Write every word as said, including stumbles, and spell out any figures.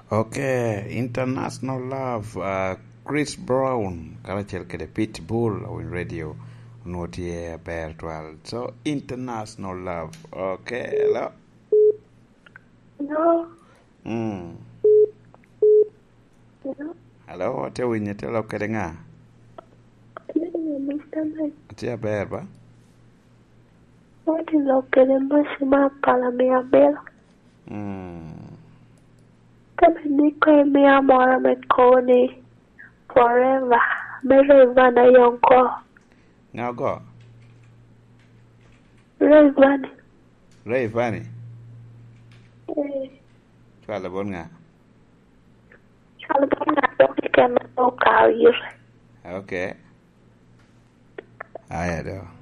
Okay, International Love, uh, Chris Brown, kalachiel kede Pitbull on radio, notie ber twelve. So International Love, okay, hello. Hello. Mm. Hello. Hello, ate winye telo kede nga? Atia ber ba? What is located in Bashima Palamia? Mm. Tamaniko mi amora mekoni forever. Mere vana yonko. Now go. Ray vani. Ray Vani. Eh. Twala bon nga. Chalabana doki kema no kawir. Okay. Aya do.